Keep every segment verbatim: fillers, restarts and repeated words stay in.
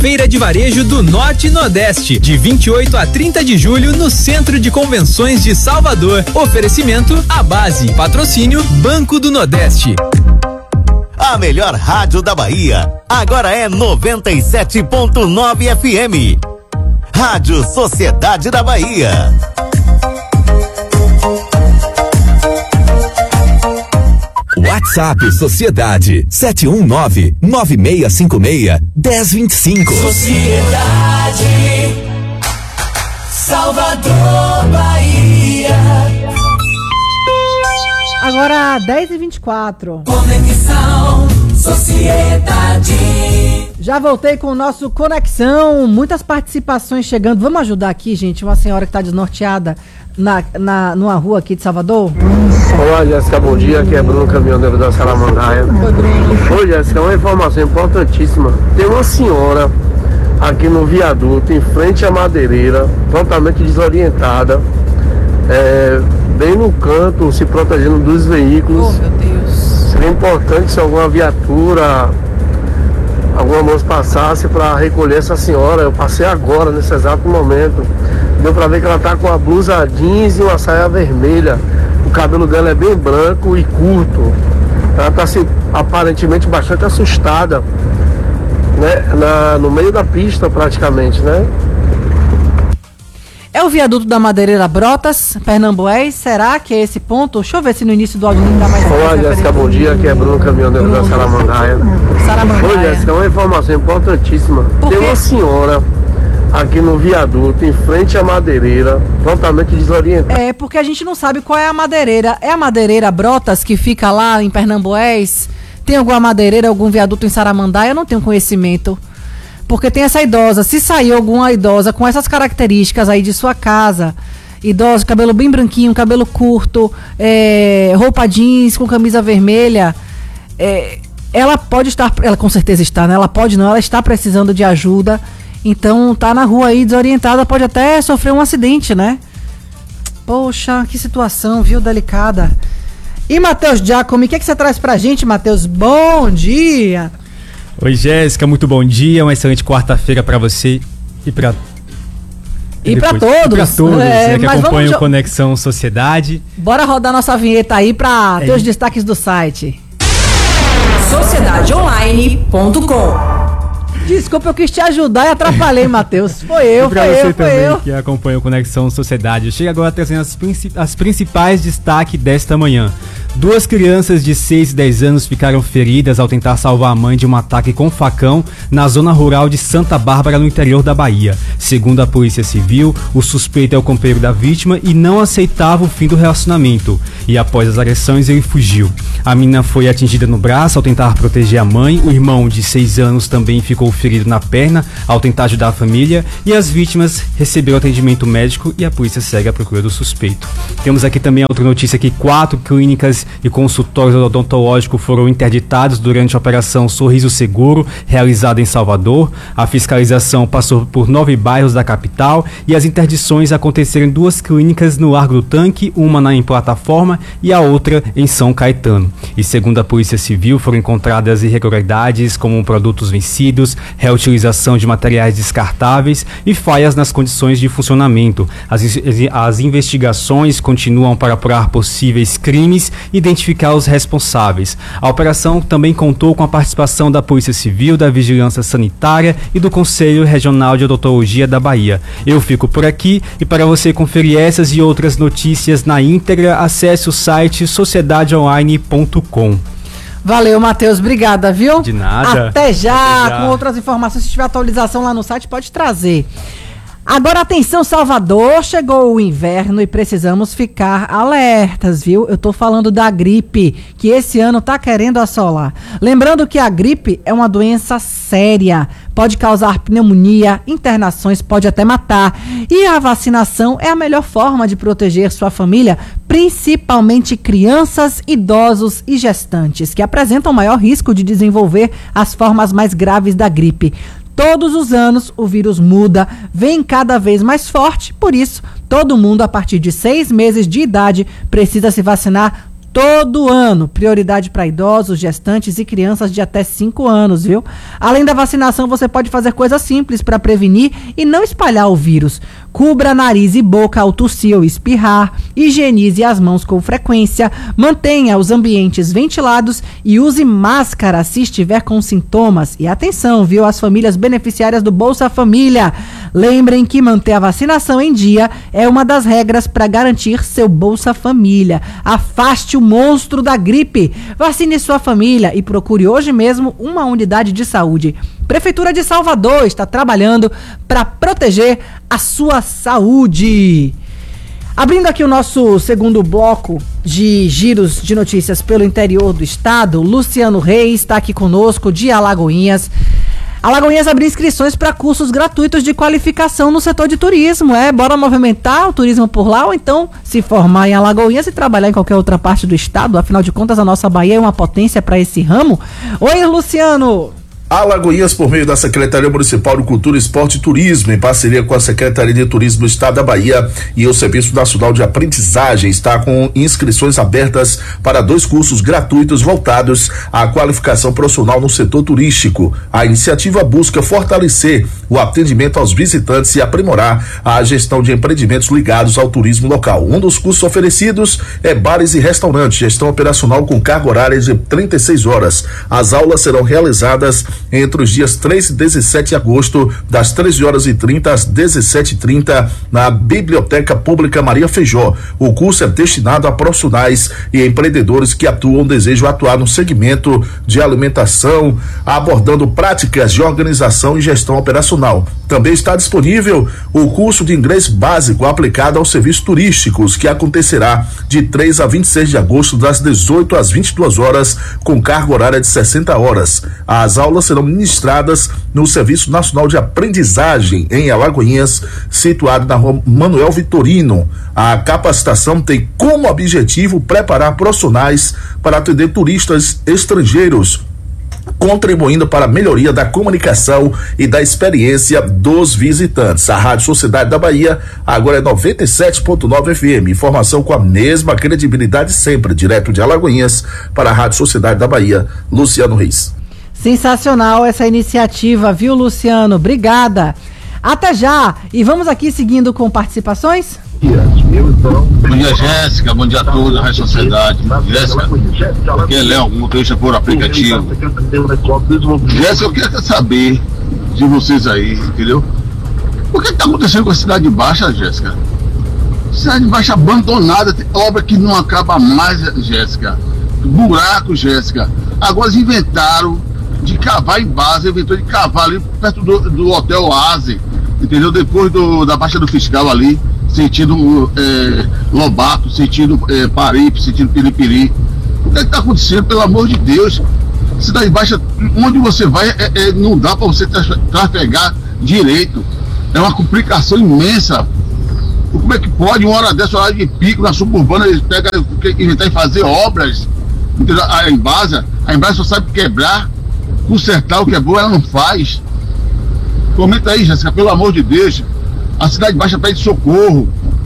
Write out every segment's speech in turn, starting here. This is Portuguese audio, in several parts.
Feira de Varejo do Norte e Nordeste, de vinte e oito a trinta de julho, no Centro de Convenções de Salvador. Oferecimento A Base. Patrocínio Banco do Nordeste. A melhor rádio da Bahia, agora é noventa e sete ponto nove F M. Rádio Sociedade da Bahia. WhatsApp Sociedade sete um nove, nove seis cinco seis, um zero dois cinco. Sociedade Salvador, Bahia. Agora dez e vinte e quatro. Conexão Sociedade. Já voltei com o nosso Conexão, muitas participações chegando. Vamos ajudar aqui, gente, uma senhora que está desnorteada na, na, numa rua aqui de Salvador. Olá, Jéssica, bom dia. Aqui é Bruno, caminhoneiro da Salamangaia. Oi, Bruno. Oi, Jéssica, uma informação importantíssima. Tem uma senhora aqui no viaduto, em frente à madeireira, totalmente desorientada, é, bem no canto, se protegendo dos veículos. Oh, meu Deus. Seria importante se alguma viatura, alguma moça passasse para recolher essa senhora. Eu passei agora, nesse exato momento. Deu para ver que ela tá com uma blusa jeans e uma saia vermelha. O cabelo dela é bem branco e curto. Ela tá assim, aparentemente bastante assustada, né? Na, no meio da pista praticamente, né? É o viaduto da Madeireira Brotas, Pernambués. Será que é esse ponto? Deixa eu ver se no início do áudio não dá mais. Olá, Jéssica, bom dia. Aqui é Bruno, caminhoneiro Bruno. da Salamangaia. Salamangaia. Oi, Jéssica, uma informação importantíssima. Por Tem quê? uma senhora aqui no viaduto, em frente à madeireira, totalmente desorientada. É, porque a gente não sabe qual é a madeireira. É a Madeireira Brotas que fica lá em Pernambués? Tem alguma madeireira, algum viaduto em Saramandaia? Eu não tenho conhecimento. Porque tem essa idosa. Se sair alguma idosa com essas características aí de sua casa, idosa, cabelo bem branquinho, cabelo curto, é, roupa jeans com camisa vermelha, é, ela pode estar, ela com certeza está, né? Ela pode não, ela está precisando de ajuda. Então tá na rua aí desorientada, pode até sofrer um acidente, né? Poxa, que situação, viu, delicada. E Matheus Giacomi, o que, é que você traz pra gente, Matheus? Bom dia! Oi, Jéssica, muito bom dia, uma excelente quarta-feira pra você e pra... E pra todos. E pra todos, É, né, que mas acompanham vamos- o Conexão Sociedade. Bora rodar nossa vinheta aí pra É ter os isso. destaques do site. sociedade online ponto com. Desculpa, eu quis te ajudar e atrapalhei, Matheus. Foi eu, E pra foi você eu, foi também eu. que acompanha o Conexão Sociedade. Eu chego agora trazendo as, princi- as principais destaques desta manhã. Duas crianças de seis e dez anos ficaram feridas ao tentar salvar a mãe de um ataque com facão na zona rural de Santa Bárbara, no interior da Bahia. Segundo a Polícia Civil, o suspeito é o companheiro da vítima e não aceitava o fim do relacionamento. E após as agressões, ele fugiu. A menina foi atingida no braço ao tentar proteger a mãe. O irmão, de seis anos, também ficou ferido na perna ao tentar ajudar a família. E as vítimas receberam atendimento médico e a polícia segue à procura do suspeito. Temos aqui também outra notícia que quatro clínicas e consultórios odontológicos foram interditados durante a Operação Sorriso Seguro, realizada em Salvador. A fiscalização passou por nove bairros da capital e as interdições aconteceram em duas clínicas no Largo do Tanque, uma na em Plataforma e a outra em São Caetano. E segundo a Polícia Civil, foram encontradas irregularidades como produtos vencidos, reutilização de materiais descartáveis e falhas nas condições de funcionamento. As, as investigações continuam para apurar possíveis crimes e identificar os responsáveis. A operação também contou com a participação da Polícia Civil, da Vigilância Sanitária e do Conselho Regional de Odontologia da Bahia. Eu fico por aqui e para você conferir essas e outras notícias na íntegra, acesse o site sociedade online ponto com. Valeu, Matheus, obrigada, viu? De nada. Até já, Até já. com outras informações, se tiver atualização lá no site, pode trazer. Agora, atenção, Salvador, chegou o inverno e precisamos ficar alertas, viu? Eu tô falando da gripe, que esse ano tá querendo assolar. Lembrando que a gripe é uma doença séria, pode causar pneumonia, internações, pode até matar. E a vacinação é a melhor forma de proteger sua família, principalmente crianças, idosos e gestantes, que apresentam maior risco de desenvolver as formas mais graves da gripe. Todos os anos o vírus muda, vem cada vez mais forte, por isso todo mundo a partir de seis meses de idade precisa se vacinar todo ano. Prioridade para idosos, gestantes e crianças de até cinco anos, viu? Além da vacinação, você pode fazer coisas simples para prevenir e não espalhar o vírus. Cubra nariz e boca ao tossir ou espirrar, higienize as mãos com frequência, mantenha os ambientes ventilados e use máscara se estiver com sintomas. E atenção, viu? As famílias beneficiárias do Bolsa Família. Lembrem que manter a vacinação em dia é uma das regras para garantir seu Bolsa Família. Afaste o monstro da gripe. Vacine sua família e procure hoje mesmo uma unidade de saúde. Prefeitura de Salvador está trabalhando para proteger a sua saúde. Abrindo aqui o nosso segundo bloco de giros de notícias pelo interior do estado, Luciano Reis está aqui conosco de Alagoinhas. Alagoinhas abriu inscrições para cursos gratuitos de qualificação no setor de turismo. É, bora movimentar o turismo por lá ou então se formar em Alagoinhas e trabalhar em qualquer outra parte do estado. Afinal de contas, a nossa Bahia é uma potência para esse ramo. Oi, Luciano! Alagoinhas, por meio da Secretaria Municipal de Cultura, Esporte e Turismo, em parceria com a Secretaria de Turismo do Estado da Bahia e o Serviço Nacional de Aprendizagem, está com inscrições abertas para dois cursos gratuitos voltados à qualificação profissional no setor turístico. A iniciativa busca fortalecer o atendimento aos visitantes e aprimorar a gestão de empreendimentos ligados ao turismo local. Um dos cursos oferecidos é bares e restaurantes, gestão operacional com carga horária de trinta e seis horas. As aulas serão realizadas entre os dias três e dezessete de agosto, das treze horas e trinta às dezessete e trinta, na Biblioteca Pública Maria Feijó. O curso é destinado a profissionais e empreendedores que atuam, desejam atuar no segmento de alimentação, abordando práticas de organização e gestão operacional. Também está disponível o curso de inglês básico aplicado aos serviços turísticos, que acontecerá de três a vinte e seis de agosto, das dezoito às vinte e duas horas, com carga horária de sessenta horas. As aulas serão ministradas no Serviço Nacional de Aprendizagem em Alagoinhas, situado na rua Manuel Vitorino. A capacitação tem como objetivo preparar profissionais para atender turistas estrangeiros, contribuindo para a melhoria da comunicação e da experiência dos visitantes. A Rádio Sociedade da Bahia agora é noventa e sete ponto nove F M. Informação com a mesma credibilidade sempre, direto de Alagoinhas para a Rádio Sociedade da Bahia, Luciano Reis. Sensacional essa iniciativa, viu, Luciano? Obrigada. Até já. E vamos aqui seguindo com participações? Bom dia, Jéssica. Bom dia a todos da Rádio Sociedade. Jéssica, aqui é Léo, motorista por aplicativo. Jéssica, eu quero saber de vocês aí, entendeu? O que está acontecendo com a Cidade Baixa, Jéssica? Cidade Baixa abandonada, tem obra que não acaba mais, Jéssica. Buraco, Jéssica. Agora eles inventaram de cavar em base, inventou de cavar ali perto do, do Hotel Oase, entendeu? Depois do, da Baixa do Fiscal ali, sentido é, Lobato, sentido é, Paripe, sentido Piripiri. O que é que tá acontecendo, pelo amor de Deus? Cidade Baixa, onde você vai, é, é, não dá para você trafegar direito. É uma complicação imensa. Como é que pode, uma hora dessa, hora de pico, na suburbana, eles pegam, inventar e fazer obras, entendeu? A Embasa, a Embasa só sabe quebrar, consertar o que é bom, ela não faz. Comenta aí, Jéssica, pelo amor de Deus. A Cidade Baixa pede socorro.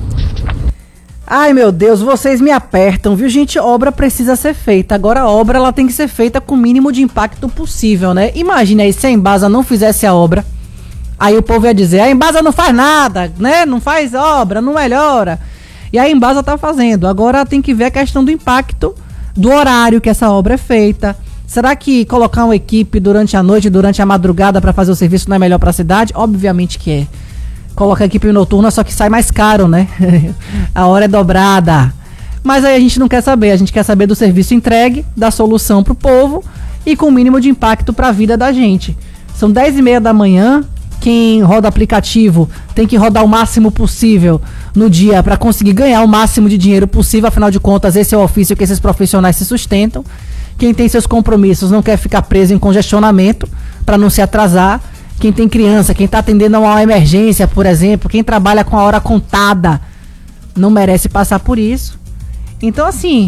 Ai, meu Deus, vocês me apertam, viu, gente? Obra precisa ser feita. Agora a obra, ela tem que ser feita com o mínimo de impacto possível, né? Imagina aí, se a Embasa não fizesse a obra, aí o povo ia dizer, a Embasa não faz nada, né? Não faz obra, não melhora. E a Embasa tá fazendo. Agora tem que ver a questão do impacto, do horário que essa obra é feita. Será que colocar uma equipe durante a noite, durante a madrugada para fazer o serviço não é melhor para a cidade? Obviamente que é. Coloca a equipe noturna, só que sai mais caro, né? A hora é dobrada. Mas aí a gente não quer saber, a gente quer saber do serviço entregue, da solução pro povo e com o mínimo de impacto para a vida da gente. São dez e meia da manhã, quem roda aplicativo tem que rodar o máximo possível no dia para conseguir ganhar o máximo de dinheiro possível, afinal de contas esse é o ofício que esses profissionais se sustentam. Quem tem seus compromissos não quer ficar preso em congestionamento para não se atrasar. Quem tem criança, quem está atendendo a uma emergência, por exemplo, quem trabalha com a hora contada, não merece passar por isso. Então, assim,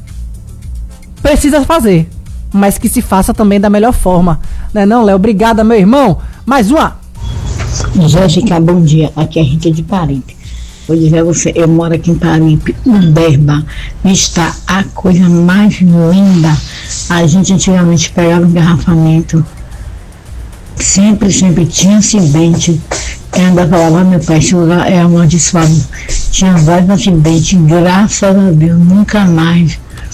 precisa fazer, mas que se faça também da melhor forma. Não é não, Léo? Obrigada, meu irmão. Mais uma. Jéssica, bom dia. Aqui é a Rita de Paripe. vou dizer a você, eu moro aqui em Paripe, o Derba está a coisa mais linda. A gente antigamente pegava engarrafamento, sempre, sempre tinha acidente. Eu andava lá, meu pai, esse lugar é amaldiçoado. Tinha vários acidentes, graças a Deus, nunca mais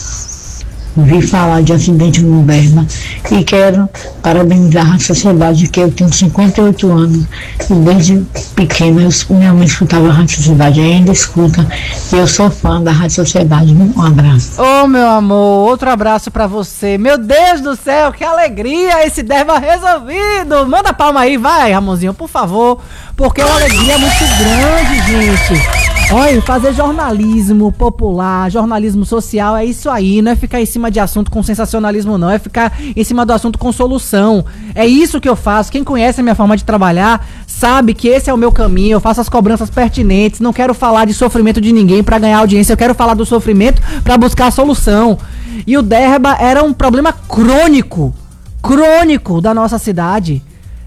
vi falar de acidente no Berna. E quero parabenizar a sociedade, que eu tenho cinquenta e oito anos e desde pequena eu, minha mãe escutava a Rádio Sociedade, ainda escuta, e eu sou fã da Rádio Sociedade. Um abraço. Ô, oh, meu amor, outro abraço pra você. Meu Deus do céu, que alegria, esse Derba resolvido. Manda palma aí, vai, Ramonzinho, por favor, porque é uma alegria muito grande, gente. Olha, fazer jornalismo popular, jornalismo social, é isso aí, não é ficar em cima de assunto com sensacionalismo não, é ficar em cima do assunto com solução. É isso que eu faço. Quem conhece a minha forma de trabalhar sabe que esse é o meu caminho. Eu faço as cobranças pertinentes, não quero falar de sofrimento de ninguém pra ganhar audiência, eu quero falar do sofrimento pra buscar a solução. E o Derba era um problema crônico, crônico da nossa cidade.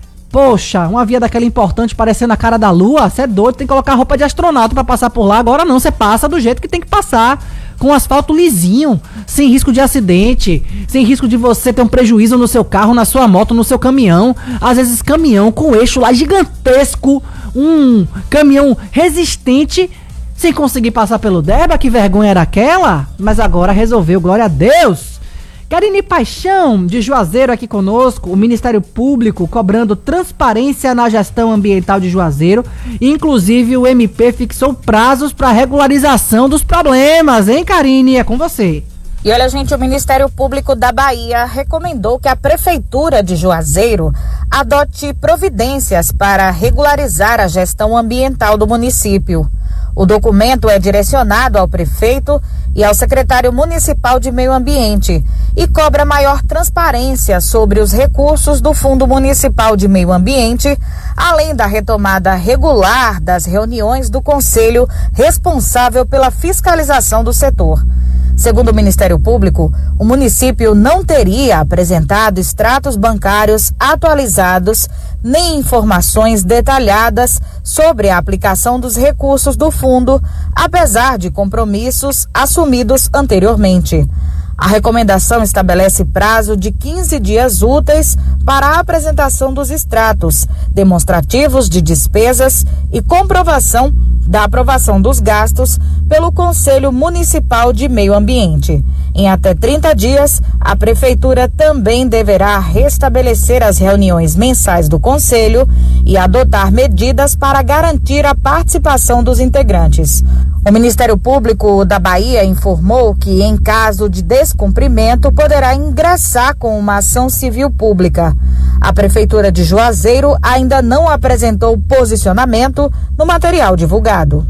Poxa, uma via daquela importante parecendo a cara da lua, você é doido, tem que colocar roupa de astronauta pra passar por lá. Agora não, você passa do jeito que tem que passar, com asfalto lisinho, sem risco de acidente, sem risco de você ter um prejuízo no seu carro, na sua moto, no seu caminhão. Às vezes caminhão com eixo lá gigantesco, um caminhão resistente, sem conseguir passar pelo Derba. Que vergonha era aquela? Mas agora resolveu, glória a Deus. Karine Paixão, de Juazeiro, aqui conosco. O Ministério Público cobrando transparência na gestão ambiental de Juazeiro. Inclusive, o M P fixou prazos para regularização dos problemas, hein, Karine? É com você. E olha, gente, o Ministério Público da Bahia recomendou que a Prefeitura de Juazeiro adote providências para regularizar a gestão ambiental do município. O documento é direcionado ao prefeito e ao secretário municipal de Meio Ambiente e cobra maior transparência sobre os recursos do Fundo Municipal de Meio Ambiente, além da retomada regular das reuniões do Conselho responsável pela fiscalização do setor. Segundo o Ministério Público, o município não teria apresentado extratos bancários atualizados nem informações detalhadas sobre a aplicação dos recursos do fundo, apesar de compromissos assumidos anteriormente. A recomendação estabelece prazo de quinze dias úteis para a apresentação dos extratos, demonstrativos de despesas e comprovação da aprovação dos gastos pelo Conselho Municipal de Meio Ambiente. Em até trinta dias, a Prefeitura também deverá restabelecer as reuniões mensais do Conselho e adotar medidas para garantir a participação dos integrantes. O Ministério Público da Bahia informou que, em caso de descumprimento, poderá ingressar com uma ação civil pública. A Prefeitura de Juazeiro ainda não apresentou posicionamento no material divulgado.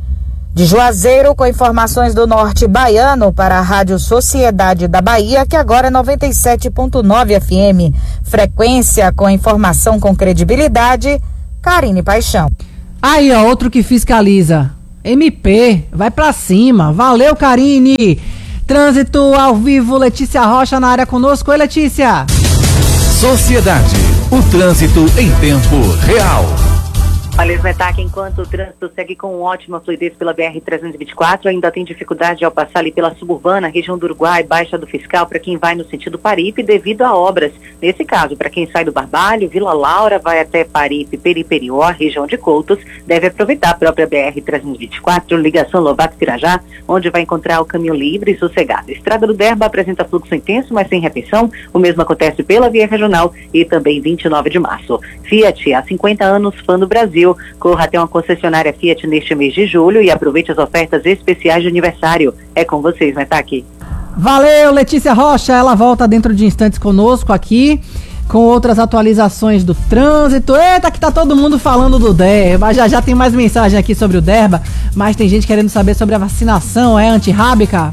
De Juazeiro, com informações do Norte Baiano para a Rádio Sociedade da Bahia, que agora é noventa e sete ponto nove F M. Frequência com informação com credibilidade, Karine Paixão. Aí, ó, outro que fiscaliza. M P, vai pra cima. Valeu, Karine. Trânsito ao vivo, Letícia Rocha na área conosco. Oi, Letícia. Sociedade, o trânsito em tempo real. Olha, Esmetac, enquanto o trânsito segue com ótima fluidez pela B R trezentos e vinte e quatro, ainda tem dificuldade ao passar ali pela suburbana, região do Uruguai, Baixa do Fiscal, para quem vai no sentido Paripe, devido a obras. Nesse caso, para quem sai do Barbalho, Vila Laura, vai até Paripe, Periperior, região de Coutos, deve aproveitar a própria B R trezentos e vinte e quatro, ligação Lobato-Pirajá, onde vai encontrar o caminho livre e sossegado. Estrada do Derba apresenta fluxo intenso, mas sem retenção. O mesmo acontece pela via regional e também vinte e nove de março. Fiat, há cinquenta anos, fã do Brasil. Corra até uma concessionária Fiat neste mês de julho e aproveite as ofertas especiais de aniversário. É com vocês, Metac. Valeu, Letícia Rocha. Ela volta dentro de instantes conosco aqui, com outras atualizações do trânsito. Eita, que tá todo mundo falando do Derba. Já já tem mais mensagem aqui sobre o Derba, mas tem gente querendo saber sobre a vacinação, é antirrábica?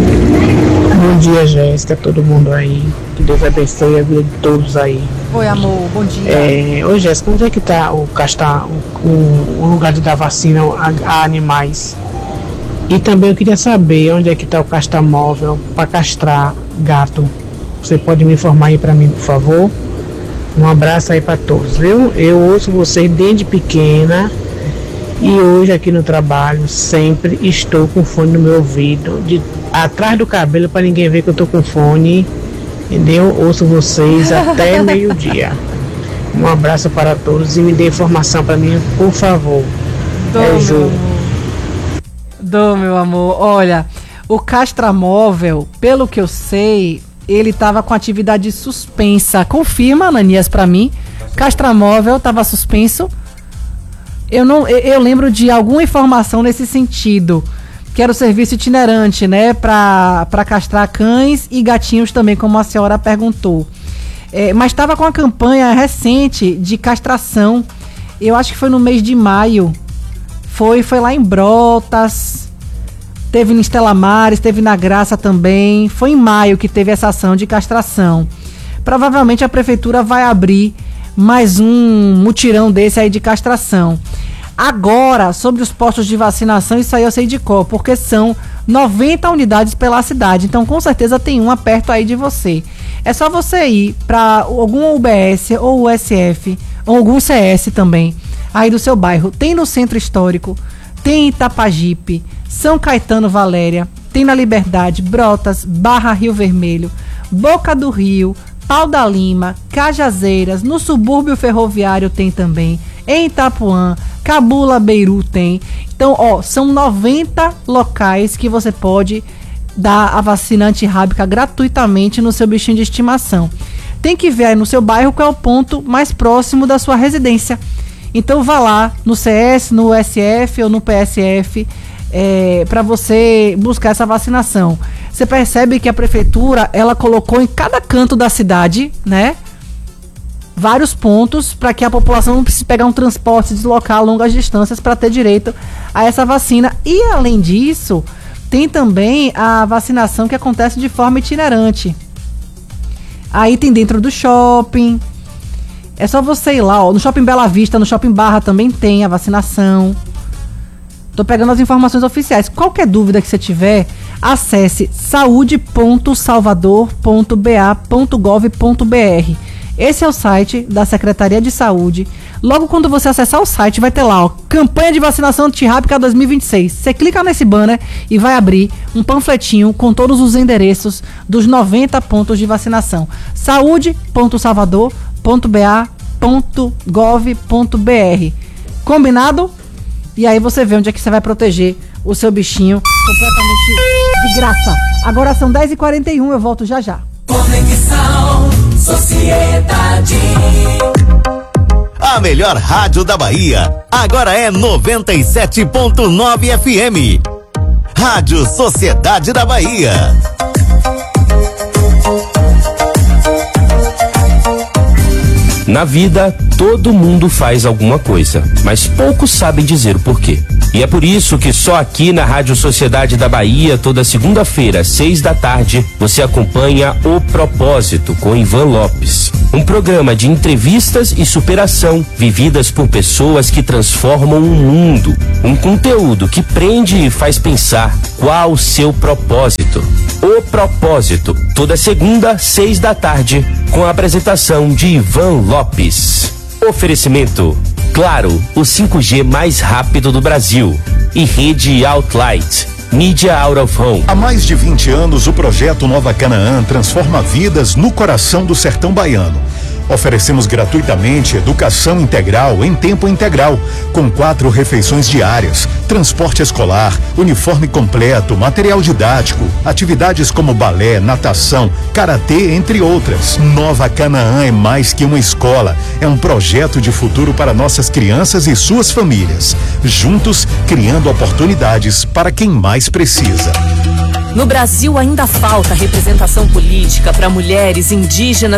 Bom dia, Jéssica, todo mundo aí. Que Deus abençoe a vida de todos aí. Oi, amor, bom dia. É, ô, Jéssica, onde é que tá o, casta, o, o, o lugar de dar vacina a, a animais? E também eu queria saber onde é que tá o castamóvel para castrar gato. Você pode me informar aí para mim, por favor? Um abraço aí para todos, viu? Eu ouço vocês desde pequena E hoje aqui no trabalho sempre estou com fone no meu ouvido, de, atrás do cabelo para ninguém ver que eu tô com fone, entendeu? Ouço vocês até meio-dia. Um abraço para todos e me dê informação para mim, por favor. Dou, é, meu Ju. amor. Dou, meu amor. Olha, o Castramóvel, pelo que eu sei, ele tava com atividade suspensa. Confirma, Ananias, para mim. Castramóvel tava suspenso. Eu não, eu, eu lembro de alguma informação nesse sentido, que era o serviço itinerante, né, para para castrar cães e gatinhos também, como a senhora perguntou. É, mas estava com a campanha recente de castração. Eu acho que foi no mês de maio. Foi, foi lá em Brotas. Teve no Estela Mares, teve na Graça também. Foi em maio que teve essa ação de castração. Provavelmente a prefeitura vai abrir mais um mutirão desse aí de castração. Agora, sobre os postos de vacinação, isso aí eu sei de cor, porque são noventa unidades pela cidade. Então, com certeza tem uma perto aí de você. É só você ir para algum U B S ou U S F, ou algum C S também, aí do seu bairro. Tem no Centro Histórico, tem em Itapajipe, São Caetano, Valéria, tem na Liberdade, Brotas, Barra Rio Vermelho, Boca do Rio, Pau da Lima, Cajazeiras, no subúrbio ferroviário tem também, em Itapuã, Cabula, Beiru tem. Então, ó, são noventa locais que você pode dar a vacina antirrábica gratuitamente no seu bichinho de estimação. Tem que ver aí no seu bairro qual é o ponto mais próximo da sua residência. Então vá lá no C S, no U S F ou no P S F é, para você buscar essa vacinação. Você percebe que a prefeitura, ela colocou em cada canto da cidade, né, vários pontos para que a população não precise pegar um transporte e deslocar a longas distâncias para ter direito a essa vacina. E além disso, tem também a vacinação que acontece de forma itinerante. Aí tem dentro do shopping. É só você ir lá, ó, no Shopping Bela Vista, no Shopping Barra também tem a vacinação. Tô pegando as informações oficiais. Qualquer dúvida que você tiver, acesse saúde ponto salvador ponto b a ponto gov ponto b r. Esse é o site da Secretaria de Saúde. Logo quando você acessar o site, vai ter lá, ó, campanha de vacinação antirrábica dois mil e vinte e seis. Você clica nesse banner e vai abrir um panfletinho com todos os endereços dos noventa pontos de vacinação. saúde ponto salvador ponto b a ponto gov ponto b r. Combinado? E aí você vê onde é que você vai proteger o seu bichinho completamente de graça. Agora são dez e quarenta e um, eu volto já já. Conexão Sociedade. A melhor rádio da Bahia agora é noventa e sete ponto nove F M. Rádio Sociedade da Bahia. Na vida, todo mundo faz alguma coisa, mas poucos sabem dizer o porquê. E é por isso que só aqui na Rádio Sociedade da Bahia, toda segunda-feira, às seis da tarde, você acompanha O Propósito com Ivan Lopes. Um programa de entrevistas e superação, vividas por pessoas que transformam o mundo. Um conteúdo que prende e faz pensar qual o seu propósito. O Propósito, toda segunda, seis da tarde, com a apresentação de Ivan Lopes. Oferecimento: Claro, o cinco G mais rápido do Brasil. E Rede Outlight, mídia out of home. Há mais de vinte anos, o projeto Nova Canaã transforma vidas no coração do sertão baiano. Oferecemos gratuitamente educação integral em tempo integral, com quatro refeições diárias, transporte escolar, uniforme completo, material didático, atividades como balé, natação, karatê, entre outras. Nova Canaã é mais que uma escola, é um projeto de futuro para nossas crianças e suas famílias. Juntos, criando oportunidades para quem mais precisa. No Brasil ainda falta representação política para mulheres indígenas